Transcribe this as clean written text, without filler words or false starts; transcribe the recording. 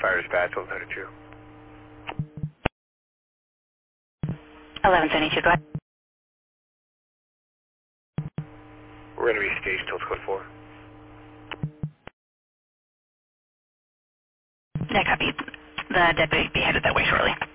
Fire dispatch, 1172. 1172, go ahead. We're going to be staged till code 4. Yeah, copy. The deputy will be headed that way shortly.